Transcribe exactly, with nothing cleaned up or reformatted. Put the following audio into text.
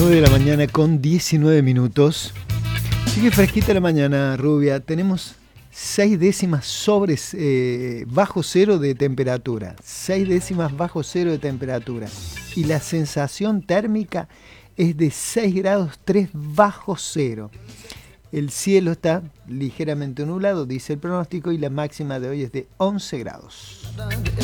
nueve de la mañana con diecinueve minutos. Sigue fresquita la mañana, Rubia. Tenemos seis décimas sobre eh, bajo cero de temperatura. seis décimas bajo cero de temperatura. Y la sensación térmica es de seis grados tres bajo cero. El cielo está ligeramente nublado, dice el pronóstico, y la máxima de hoy es de once grados.